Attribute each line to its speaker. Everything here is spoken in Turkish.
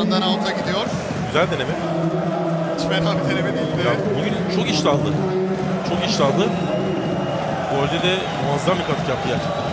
Speaker 1: yandan out'a gidiyor.
Speaker 2: Güzel deneme.
Speaker 1: Hiç fena bir deneme değildi.
Speaker 2: Ya, bugün çok iştahlı. Çok iştahlı. Golde de muazzam bir katkı yaptı gerçekten.